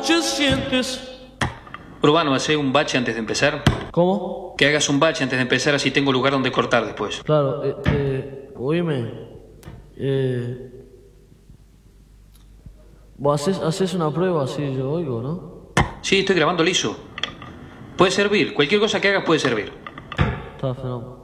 noche sientes. Urbano, ¿hacé un bache antes de empezar? ¿Cómo? Que hagas un bache antes de empezar, así tengo lugar donde cortar después. Claro, oíme. Vos haces una prueba así, yo oigo, ¿no? Sí, estoy grabando liso. Puede servir, cualquier cosa que hagas puede servir. Está fenómeno.